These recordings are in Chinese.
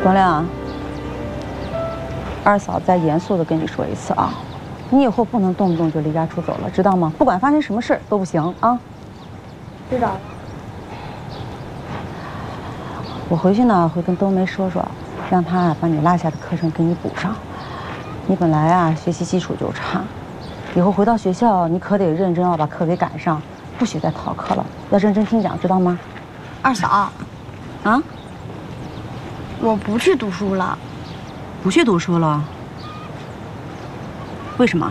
光亮，二嫂再严肃的跟你说一次啊，你以后不能动不动就离家出走了，知道吗？不管发生什么事都不行啊。 知道了。 我回去呢会跟冬梅说说，让她把你落下的课程给你补上。你本来啊学习基础就差，以后回到学校你可得认真要把课给赶上，不许再逃课了，要认真听讲，知道吗？ 二嫂， 啊？ 我不去读书了。 不去读书了？为什么？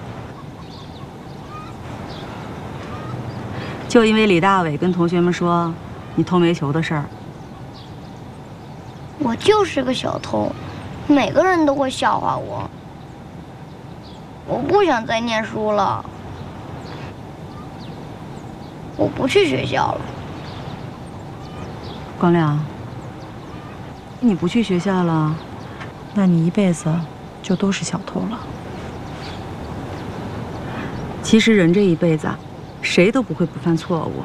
就因为李大伟跟同学们说你偷煤球的事儿。 我就是个小偷，每个人都会笑话我。我不想再念书了，我不去学校了。 光亮，你不去学校了，那你一辈子就都是小偷了。其实人这一辈子，谁都不会不犯错误。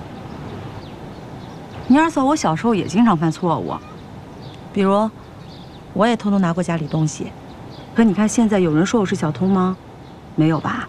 你二嫂，我小时候也经常犯错误，比如，我也偷偷拿过家里东西。可你看现在有人说我是小偷吗？没有吧？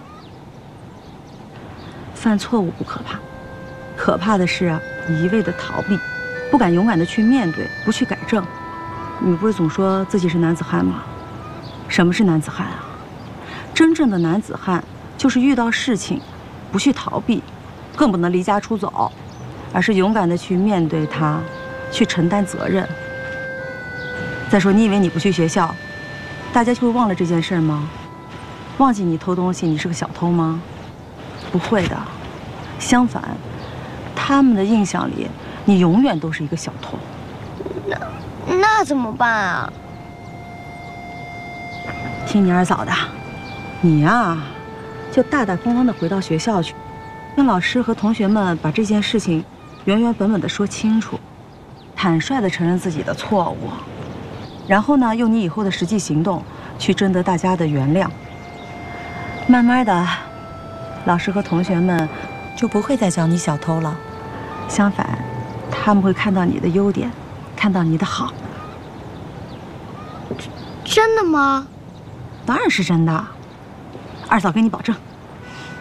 犯错误不可怕，可怕的是啊，你一味的逃避，不敢勇敢的去面对，不去改正。你不是总说自己是男子汉吗？什么是男子汉啊？真正的男子汉就是遇到事情，不去逃避，更不能离家出走，而是勇敢的去面对它，去承担责任。再说，你以为你不去学校，大家就会忘了这件事吗？忘记你偷东西，你是个小偷吗？不会的，相反，他们的印象里，你永远都是一个小偷。 那怎么办啊？ 听你二嫂的，你呀，就大大方方的回到学校去，跟老师和同学们把这件事情原原本本的说清楚，坦率的承认自己的错误，然后呢，用你以后的实际行动去征得大家的原谅。慢慢的，老师和同学们就不会再叫你小偷了，相反，他们会看到你的优点，看到你的好。 真的吗？ 当然是真的，二嫂跟你保证。